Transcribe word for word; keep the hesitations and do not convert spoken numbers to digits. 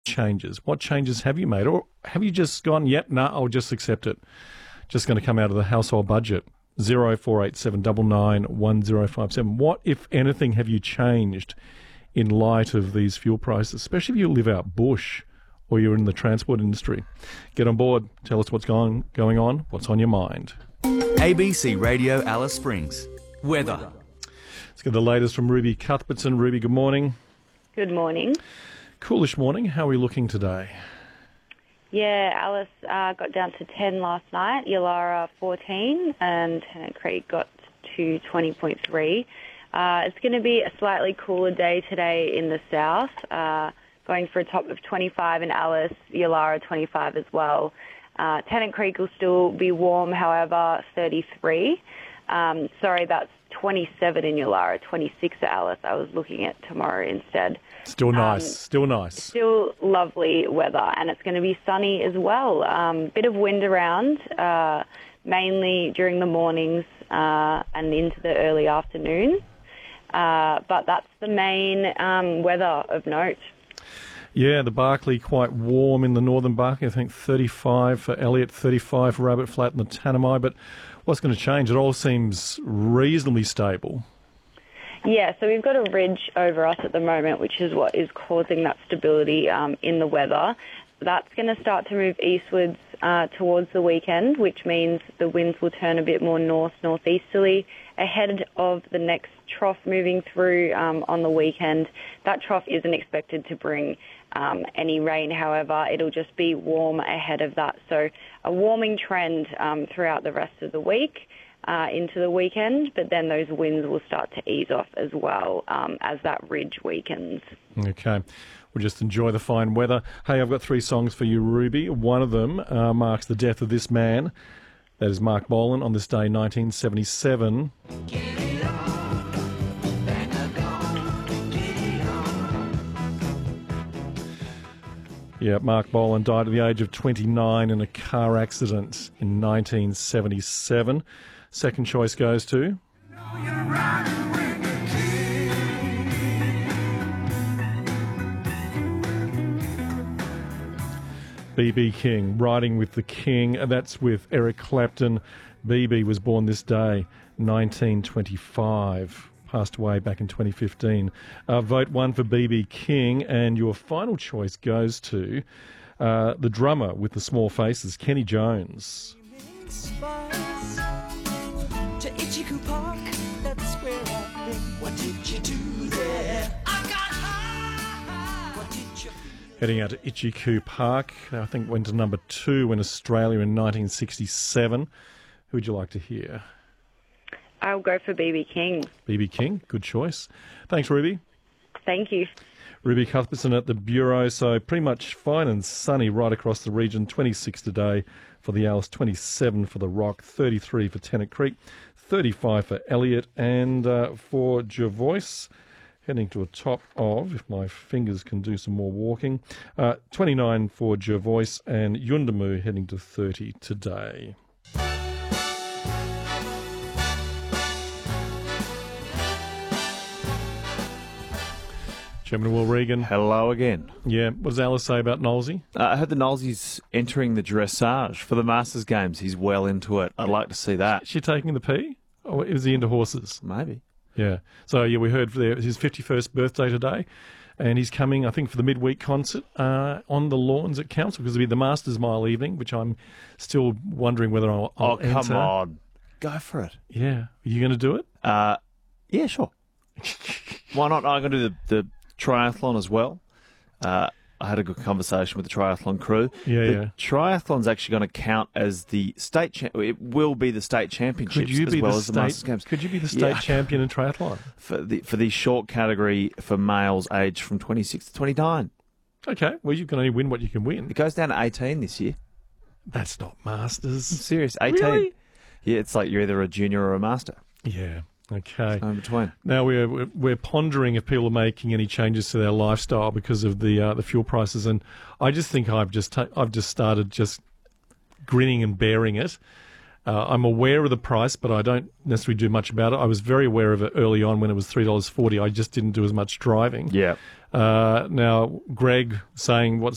changes. What changes have you made? Or have you just gone, yep, no, nah, I'll just accept it. Just going to come out of the household budget. zero four eight seven nine nine one zero five seven. What, if anything, have you changed in light of these fuel prices, especially if you live out bush or you're in the transport industry? Get on board. Tell us what's going, going on, what's on your mind. A B C Radio Alice Springs. Weather. Let's get the latest from Ruby Cuthbertson. Ruby, good morning. Good morning. Coolish morning. How are we looking today? Yeah, Alice uh, got down to ten last night, Yulara fourteen, and Tennant Creek got to twenty point three. Uh, it's going to be a slightly cooler day today in the south, uh, going for a top of twenty-five in Alice, Yulara twenty-five as well. Uh, Tennant Creek will still be warm, however, thirty-three. Um, sorry, that's twenty-seven in Yulara, twenty-six at Alice. I was looking at tomorrow instead. Still nice, um, still nice. Still lovely weather, and it's going to be sunny as well. Um, bit of wind around, uh, mainly during the mornings uh, and into the early afternoons. Uh, but that's the main um, weather of note. Yeah, the Barkly quite warm in the northern Barkly. I think thirty-five for Elliot, thirty-five for Rabbit Flat and the Tanami. But what's going to change? It all seems reasonably stable. Yeah, so we've got a ridge over us at the moment, which is what is causing that stability um, in the weather. That's going to start to move eastwards uh, towards the weekend, which means the winds will turn a bit more north-northeasterly ahead of the next trough moving through um, on the weekend. That trough isn't expected to bring um, any rain, however. It'll just be warm ahead of that. So a warming trend um, throughout the rest of the week. Uh, into the weekend, but then those winds will start to ease off as well um, as that ridge weakens. Okay. We'll just enjoy the fine weather. Hey, I've got three songs for you, Ruby. One of them uh, marks the death of this man. That is Mark Bolan on this day, nineteen seventy-seven. Yeah, Mark Bolan died at the age of twenty-nine in a car accident in nineteen seventy-seven. Second choice goes to... B B King, Riding with the King. That's with Eric Clapton. B B was born this day, nineteen twenty-five. Passed away back in twenty fifteen. Uh, vote one for B B King, and your final choice goes to uh, the drummer with the small faces, Kenny Jones. To Ichiku Park, that's where I've been. What did you do there? I got high. What did you... Heading out to Ichiku Park, I think went to number two in Australia in nineteen sixty-seven. Who would you like to hear? I'll go for B B King. B B King, good choice. Thanks, Ruby. Thank you. Ruby Cuthbertson at the Bureau, so pretty much fine and sunny right across the region. twenty-six today for the Alice, twenty-seven for the Rock, thirty-three for Tennant Creek, thirty-five for Elliot, and uh, for Jervois, heading to a top of, if my fingers can do some more walking, uh, twenty-nine for Jervois, and Yuendamu heading to thirty today. Chairman Will Regan. Hello again. Yeah, what does Alice say about Knowlesy? Uh, I heard the Knowlesy's entering the dressage for the Masters Games. He's well into it. I'd like to see that. Is she taking the P? Or is he into horses? Maybe. Yeah. So, yeah, we heard for his fifty-first birthday today, and he's coming, I think, for the midweek concert uh, on the lawns at Council, because it'll be the Masters Mile evening, which I'm still wondering whether I'll, I'll Oh, come enter. on. Go for it. Yeah. Are you going to do it? Uh, yeah, sure. Why not? I'm going to do the... the triathlon as well. Uh, I had a good conversation with the triathlon crew. Yeah, the yeah. Triathlon's actually going to count as the state. Cha- it will be the state championships Could you as be well the as the state, Masters Games. Could you be the state Yeah. champion in triathlon? for the for the short category for males aged from twenty-six to twenty-nine? Okay. Well, you can only win what you can win. It goes down to eighteen this year. That's not Masters. Serious, eighteen. Really? Yeah, it's like you're either a junior or a master. Yeah. Okay. No in between. Now we're we're- we're pondering if people are making any changes to their lifestyle because of the uh, the fuel prices, and I just think I've just ta- I've just started just grinning and bearing it. Uh, I'm aware of the price, but I don't necessarily do much about it. I was very aware of it early on when it was three dollars forty. I just didn't do as much driving. Yeah. Uh, now, Greg saying what